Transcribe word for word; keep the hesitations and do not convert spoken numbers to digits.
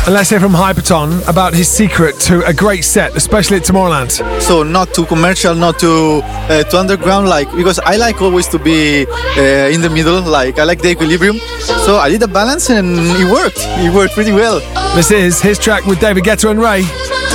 And let's hear from Hyperton about his secret to a great set, especially at Tomorrowland. So not too commercial, not too uh, too underground, like, because I like always to be uh, in the middle, like I like the equilibrium. So I did a balance and it worked. It worked pretty well. This is his track with David Guetta and Ray.